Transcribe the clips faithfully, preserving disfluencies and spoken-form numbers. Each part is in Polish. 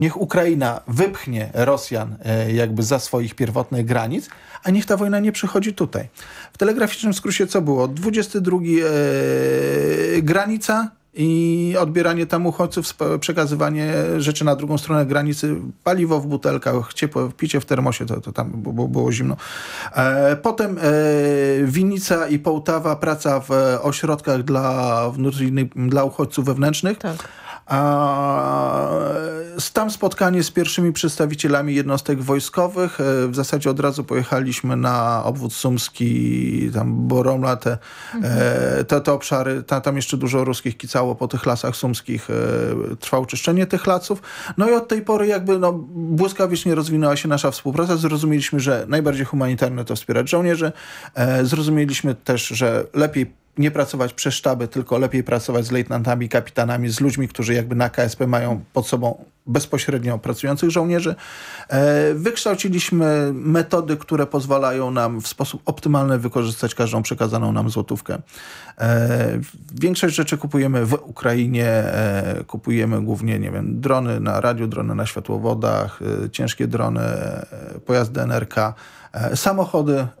niech Ukraina wypchnie Rosjan e, jakby za swoich pierwotnych granic, a niech ta wojna nie przychodzi tutaj. W telegraficznym skrócie co było? dwudziesty drugi e, granica i odbieranie tam uchodźców, przekazywanie rzeczy na drugą stronę granicy, paliwo w butelkach, ciepłe picie w termosie, to, to tam było, było zimno. E, potem e, Winica i Połtawa, praca w ośrodkach dla, dla uchodźców wewnętrznych. Tak. A, tam spotkanie z pierwszymi przedstawicielami jednostek wojskowych. W zasadzie od razu pojechaliśmy na obwód sumski, tam Boromla, te, mhm. te, te obszary. Ta, tam jeszcze dużo ruskich kicało po tych lasach sumskich. Trwało czyszczenie tych lasów. No i od tej pory jakby no, błyskawicznie rozwinęła się nasza współpraca. Zrozumieliśmy, że najbardziej humanitarne to wspierać żołnierzy. Zrozumieliśmy też, że lepiej nie pracować przez sztaby, tylko lepiej pracować z lejtnantami, kapitanami, z ludźmi, którzy jakby na K S P mają pod sobą bezpośrednio pracujących żołnierzy. E, wykształciliśmy metody, które pozwalają nam w sposób optymalny wykorzystać każdą przekazaną nam złotówkę. E, większość rzeczy kupujemy w Ukrainie, e, kupujemy głównie, nie wiem, drony na radiu, drony na światłowodach, e, ciężkie drony, e, pojazdy N R K, e, samochody, e,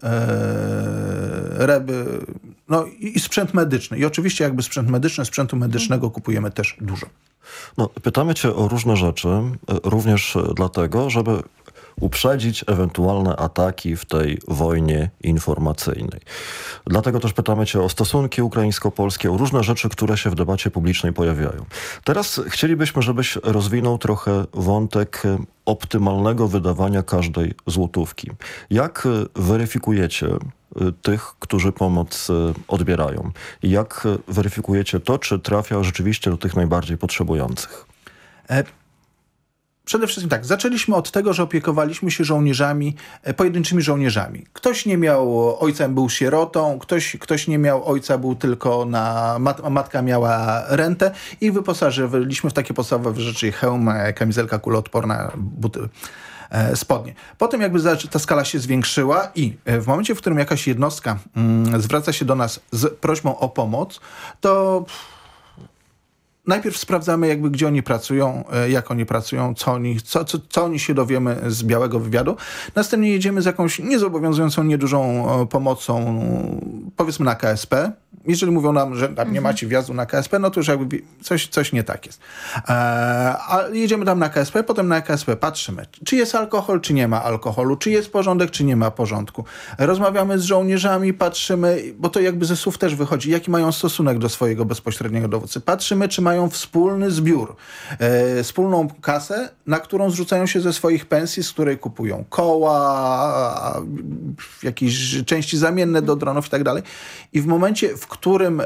reby, no i, i sprzęt medyczny. I oczywiście jakby sprzęt medyczny, sprzętu medycznego kupujemy też dużo. No, pytamy cię o różne rzeczy, również dlatego, żeby uprzedzić ewentualne ataki w tej wojnie informacyjnej. Dlatego też pytamy cię o stosunki ukraińsko-polskie, o różne rzeczy, które się w debacie publicznej pojawiają. Teraz chcielibyśmy, żebyś rozwinął trochę wątek optymalnego wydawania każdej złotówki. Jak weryfikujecie tych, którzy pomoc odbierają? Jak weryfikujecie to, czy trafia rzeczywiście do tych najbardziej potrzebujących? E Przede wszystkim tak, zaczęliśmy od tego, że opiekowaliśmy się żołnierzami, pojedynczymi żołnierzami. Ktoś nie miał ojca, był sierotą, ktoś, ktoś nie miał ojca, był tylko na... Mat, matka miała rentę i wyposażyliśmy w takie podstawowe rzeczy: hełm, kamizelka kuloodporna, buty, spodnie. Potem jakby ta skala się zwiększyła i w momencie, w którym jakaś jednostka mm, zwraca się do nas z prośbą o pomoc, to najpierw sprawdzamy jakby, gdzie oni pracują, jak oni pracują, co oni, co, co, co oni się dowiemy z białego wywiadu. Następnie jedziemy z jakąś niezobowiązującą, niedużą pomocą, powiedzmy na K S P. Jeżeli mówią nam, że tam nie Mhm. macie wjazdu na K S P, no to już jakby coś, coś nie tak jest. E, a jedziemy tam na K S P, potem na K S P patrzymy, czy jest alkohol, czy nie ma alkoholu, czy jest porządek, czy nie ma porządku. Rozmawiamy z żołnierzami, patrzymy, bo to jakby ze słów też wychodzi, jaki mają stosunek do swojego bezpośredniego dowódcy. Patrzymy, czy mają wspólny zbiór, e, wspólną kasę, na którą zrzucają się ze swoich pensji, z której kupują koła, jakieś części zamienne do dronów i tak dalej. I w momencie, w którym e,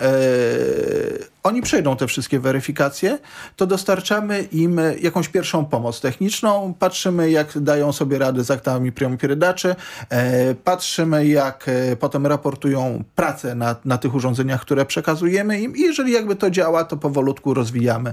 oni przejdą te wszystkie weryfikacje, to dostarczamy im jakąś pierwszą pomoc techniczną, patrzymy, jak dają sobie radę z aktami priomu pierydaczy, e, patrzymy, jak e, potem raportują pracę na, na tych urządzeniach, które przekazujemy im i jeżeli jakby to działa, to powolutku rozwijamy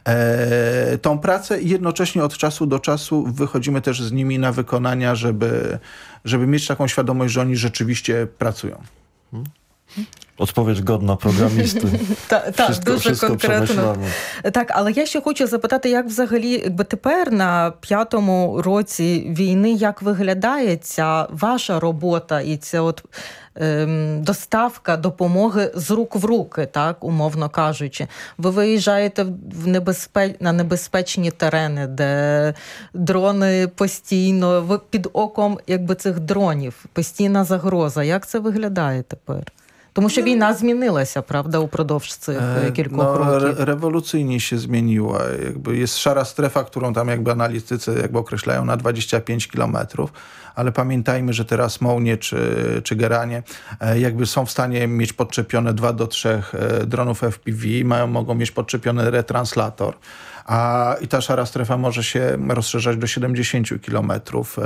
e, tą pracę i jednocześnie od czasu do czasu wychodzimy też z nimi na wykonania, żeby, żeby mieć taką świadomość, że oni rzeczywiście pracują. Hmm. Odpowiedź godна програмісти. Так, та, дуже конкретно. Так, але я ще хочу запитати, як взагалі, якби тепер на п'ятому році війни, як виглядає ця ваша робота і ця от ем, доставка допомоги з рук в руки, так, умовно кажучи. Ви виїжджаєте в небезпеч... на небезпечні терени, де дрони постійно, ви під оком якби цих дронів, постійна загроза. Як це виглядає тепер? Тому що wojna zmieniła, prawda, uпродовж tych kilku no, roków. Re, rewolucyjnie się zmieniła. Jakby jest szara strefa, którą tam jakby analitycy jakby określają na dwadzieścia pięć kilometrów, ale pamiętajmy, że teraz Mołnie czy, czy Geranie jakby są w stanie mieć podczepione dwa do trzech dronów F P V, mają, mogą mieć podczepiony retranslator. A, I ta szara strefa może się rozszerzać do siedemdziesięciu kilometrów.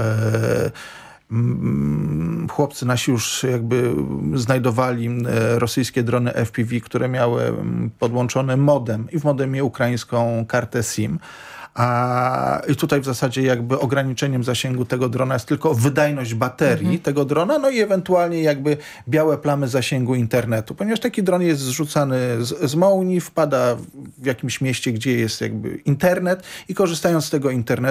Chłopcy nasi już jakby znajdowali rosyjskie drony F P V, które miały podłączony modem i w modemie ukraińską kartę SIM, A, I tutaj w zasadzie jakby ograniczeniem zasięgu tego drona jest tylko wydajność baterii mhm. tego drona, no i ewentualnie jakby białe plamy zasięgu internetu, ponieważ taki dron jest zrzucany z, z Mołni, wpada w jakimś mieście, gdzie jest jakby internet i korzystając z tego internetu